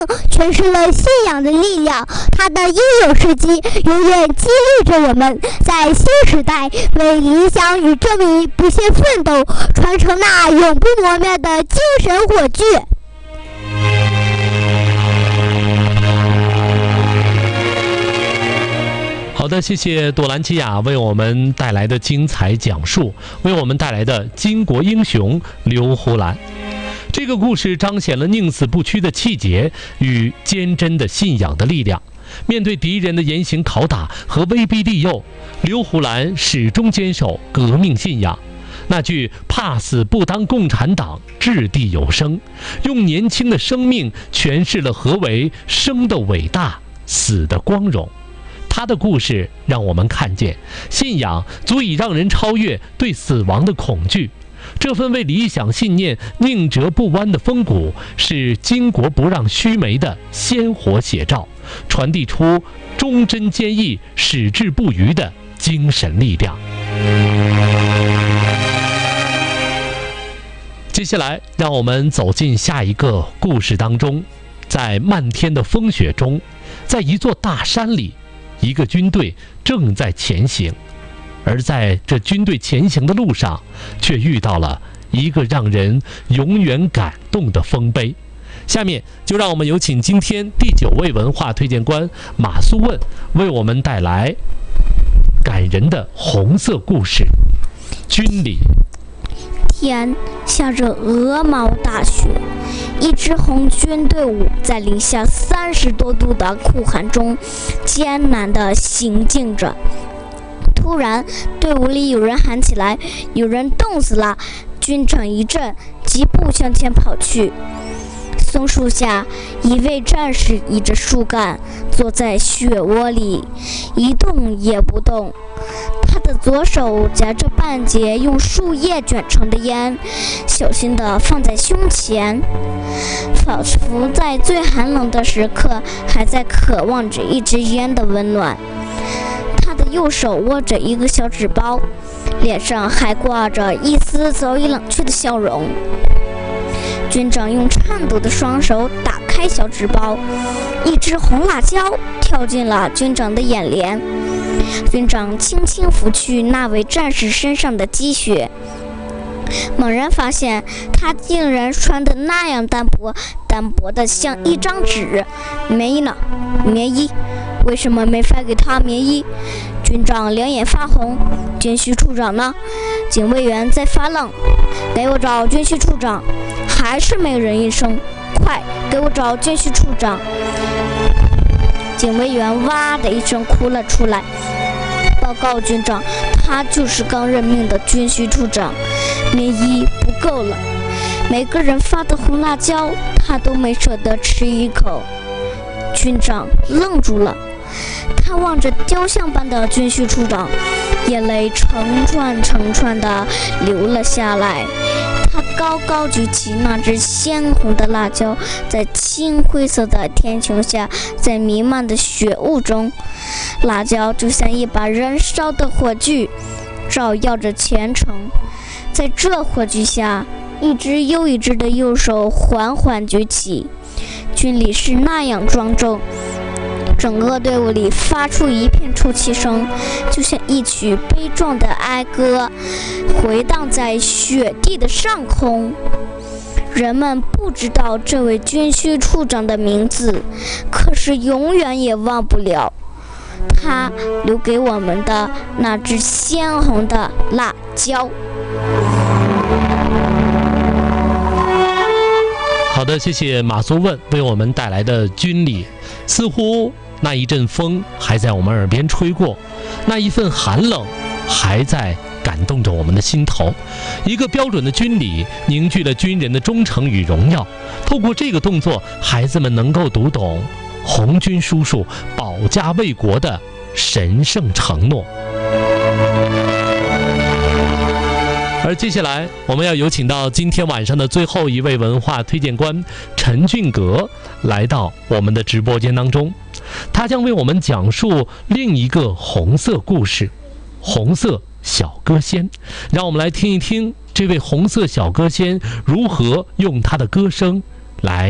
诠释了信仰的力量，他的英勇事迹永远激励着我们，在新时代为理想与正义不懈奋斗，传承那永不磨灭的精神火炬。 好的，谢谢朵兰奇亚为我们带来的精彩讲述，为我们带来的巾帼英雄刘胡兰。这个故事彰显了宁死不屈的气节与坚贞的信仰的力量。面对敌人的严刑拷打和威逼利诱，刘胡兰始终坚守革命信仰。那句怕死不当共产党，掷地有声，用年轻的生命诠释了何为生的伟大，死的光荣。他的故事让我们看见，信仰足以让人超越对死亡的恐惧。这份为理想信念宁折不弯的风骨，是巾帼不让须眉的鲜活写照，传递出忠贞坚毅、矢志不渝的精神力量。接下来，让我们走进下一个故事当中。在漫天的风雪中，在一座大山里，一个军队正在前行。而在这军队前行的路上，却遇到了一个让人永远感动的丰碑。下面就让我们有请今天第9位文化推荐官马苏问为我们带来感人的红色故事——军礼。 天下着鹅毛大雪，一支红军队伍在零下30多度的酷寒中艰难地行进着。突然，队伍里有人喊起来：“有人冻死了！”军长一震，疾步向前跑去。松树下，一位战士倚着树干，坐在雪窝里，一动也不动。他的左手夹着半截用树叶卷成的烟，小心地放在胸前，仿佛在最寒冷的时刻还在渴望着一支烟的温暖。他的右手握着一个小纸包，脸上还挂着一丝早已冷却的笑容。军长用颤抖的双手打开小纸包，一只红辣椒跳进了军长的眼帘。军长轻轻拂去那位战士身上的积雪，猛然发现他竟然穿得那样单薄的像一张纸。棉衣呢？棉衣为什么没发给他棉衣？军长两眼发红。军需处长呢？警卫员在发愣。给我找军需处长。还是没人应声。快给我找军需处长。警卫员哇的一声哭了出来。报告军长，他就是刚任命的军需处长。棉衣不够了，每个人发的红辣椒他都没舍得吃一口。军长愣住了，他望着雕像般的军需处长，眼泪成串地流了下来。他高高举起那只鲜红的辣椒，在青灰色的天穹下，在弥漫的雪雾中，辣椒就像一把燃烧的火炬，照耀着前程。在这火炬下，一只又一只的右手缓缓举起，军礼是那样庄重，整个队伍里发出一片抽泣声，就像一曲悲壮的哀歌，回荡在雪地的上空。人们不知道这位军需处长的名字，可是永远也忘不了他留给我们的那只鲜红的辣椒。 好的，谢谢马苏问为我们带来的军礼。似乎那一阵风还在我们耳边吹过，那一份寒冷还在感动着我们的心头。一个标准的军礼凝聚了军人的忠诚与荣耀。透过这个动作，孩子们能够读懂红军叔叔保家卫国的神圣承诺。而接下来我们要有请到今天晚上的最后一位文化推荐官陈俊阁来到我们的直播间当中，他将为我们讲述另一个红色故事——红色小歌仙。让我们来听一听这位红色小歌仙如何用他的歌声来